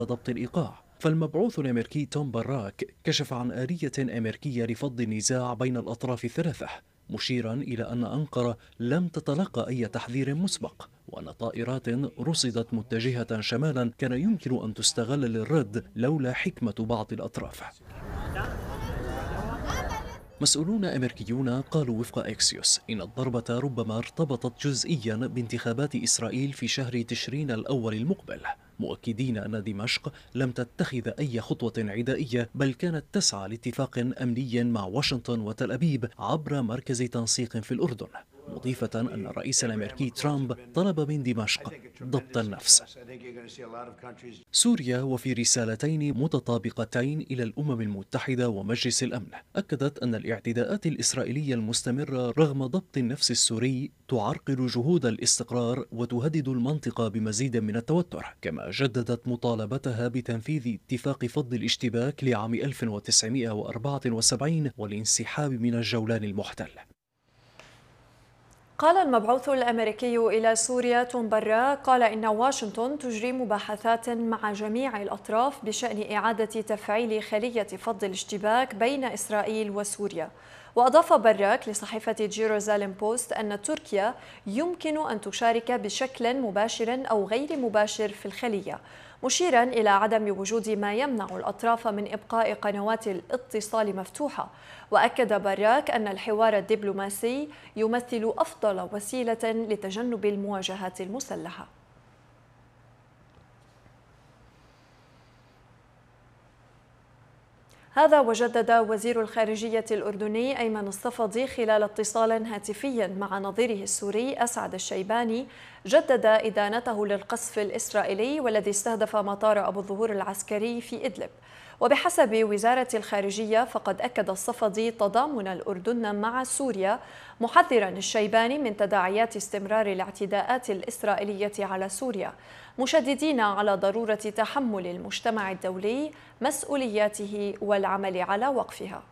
ضبط الإيقاع. فالمبعوث الأمريكي توم باراك كشف عن آلية أمريكية لفض النزاع بين الأطراف الثلاثة، مشيرا إلى أن أنقرة لم تتلقى أي تحذير مسبق، وأن طائرات رصدت متجهة شمالا كان يمكن أن تستغل للرد لولا حكمة بعض الأطراف. مسؤولون أمريكيون قالوا وفق إكسيوس إن الضربة ربما ارتبطت جزئيا بانتخابات إسرائيل في شهر تشرين الأول المقبل، مؤكدين أن دمشق لم تتخذ أي خطوة عدائية، بل كانت تسعى لاتفاق أمني مع واشنطن وتل أبيب عبر مركز تنسيق في الأردن، مضيفة أن الرئيس الأمريكي ترامب طلب من دمشق ضبط النفس. سوريا وفي رسالتين متطابقتين إلى الأمم المتحدة ومجلس الأمن أكدت أن الاعتداءات الإسرائيلية المستمرة رغم ضبط النفس السوري تعرقل جهود الاستقرار وتهدد المنطقة بمزيد من التوتر، كما جددت مطالبتها بتنفيذ اتفاق فض الاشتباك لعام 1974 والانسحاب من الجولان المحتل. قال المبعوث الأمريكي إلى سوريا توم باراك قال إن واشنطن تجري مباحثات مع جميع الأطراف بشأن إعادة تفعيل خلية فض الاشتباك بين إسرائيل وسوريا. وأضاف باراك لصحيفة جيروزاليم بوست أن تركيا يمكن أن تشارك بشكل مباشر أو غير مباشر في الخلية، مشيرا إلى عدم وجود ما يمنع الأطراف من إبقاء قنوات الاتصال مفتوحة. وأكد باراك أن الحوار الدبلوماسي يمثل أفضل وسيلة لتجنب المواجهات المسلحة. هذا وجدد وزير الخارجية الأردني أيمن الصفدي خلال اتصال هاتفي مع نظيره السوري أسعد الشيباني جدد إدانته للقصف الإسرائيلي والذي استهدف مطار أبو الظهور العسكري في إدلب. وبحسب وزارة الخارجية فقد أكد الصفدي تضامن الأردن مع سوريا، محذرا الشيباني من تداعيات استمرار الاعتداءات الإسرائيلية على سوريا، مشددين على ضرورة تحمل المجتمع الدولي مسؤولياته والعمل على وقفها.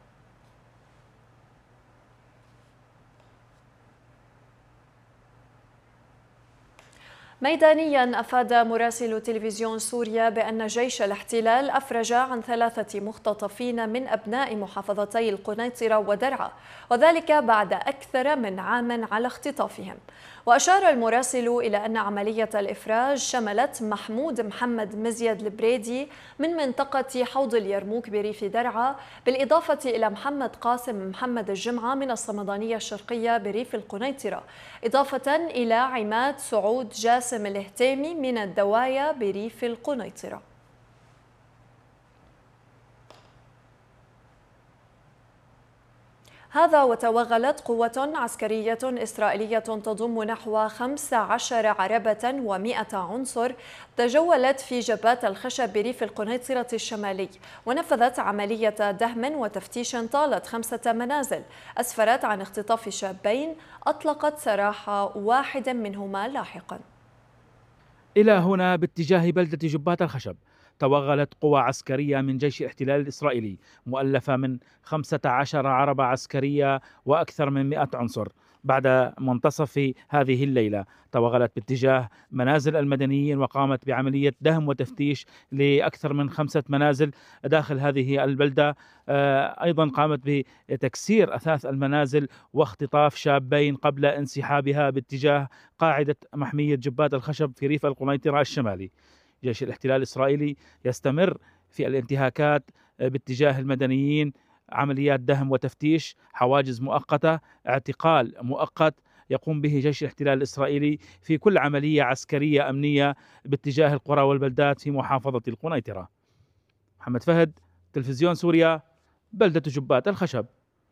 ميدانيا أفاد مراسل تلفزيون سوريا بأن جيش الاحتلال أفرج عن 3 مختطفين من أبناء محافظتي القنيطرة ودرعا، وذلك بعد أكثر من عام على اختطافهم. وأشار المراسل إلى أن عملية الإفراج شملت محمود محمد مزيد البريدي من منطقة حوض اليرموك بريف درعا، بالإضافة إلى محمد قاسم محمد الجمعة من الصمدانية الشرقية بريف القنيطرة، إضافة إلى عماد سعود جاسم الهتيمي من الدوايا بريف القنيطرة. هذا وتوغلت قوة عسكرية إسرائيلية تضم نحو 15 عربة و100 عنصر تجولت في جبات الخشب بريف القنيطرة الشمالي، ونفذت عملية دهم وتفتيش طالت 5 منازل أسفرت عن اختطاف شابين أطلقت سراح واحد منهما لاحقا. إلى هنا باتجاه بلدة جبات الخشب توغلت قوى عسكرية من جيش الاحتلال الإسرائيلي مؤلفة من 15 عربة عسكرية وأكثر من 100 عنصر. بعد منتصف هذه الليلة توغلت باتجاه منازل المدنيين وقامت بعملية دهم وتفتيش لأكثر من 5 منازل داخل هذه البلدة. أيضا قامت بتكسير أثاث المنازل واختطاف شابين قبل انسحابها باتجاه قاعدة محمية جبات الخشب في ريف القنيطرة الشمالي. جيش الاحتلال الإسرائيلي يستمر في الانتهاكات باتجاه المدنيين، عمليات دهم وتفتيش، حواجز مؤقتة، اعتقال مؤقت يقوم به جيش الاحتلال الإسرائيلي في كل عملية عسكرية أمنية باتجاه القرى والبلدات في محافظة القنيطرة. محمد فهد، تلفزيون سوريا، بلدة جبات الخشب.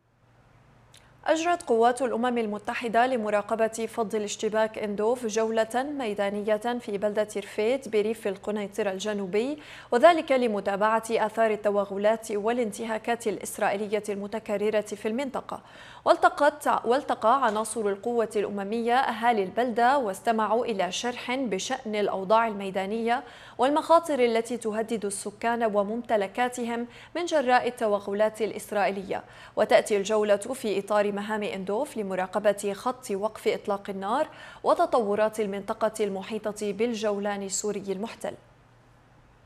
أجرت قوات الأمم المتحدة لمراقبة فض الاشتباك إندوف جولة ميدانية في بلدة رفيت بريف القنيطرة الجنوبي، وذلك لمتابعة آثار التوغلات والانتهاكات الإسرائيلية المتكررة في المنطقة. والتقى عناصر القوة الأممية أهالي البلدة واستمعوا إلى شرح بشأن الأوضاع الميدانية والمخاطر التي تهدد السكان وممتلكاتهم من جراء التوغلات الإسرائيلية. وتأتي الجولة في إطار مهام إندوف لمراقبة خط وقف إطلاق النار وتطورات المنطقة المحيطة بالجولان السوري المحتل.